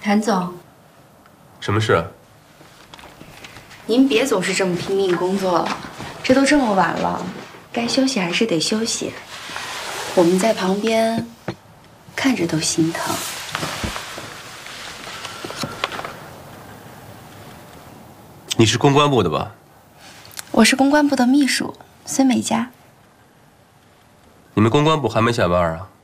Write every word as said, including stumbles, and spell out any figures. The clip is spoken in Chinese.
谭总， 什么事？ 您别总是这么拼命工作了，这都这么晚了，该休息还是得休息。我们在旁边看着都心疼。 你是公关部的吧？ 我是公关部的秘书孙美嘉。 你们公关部还没下班啊？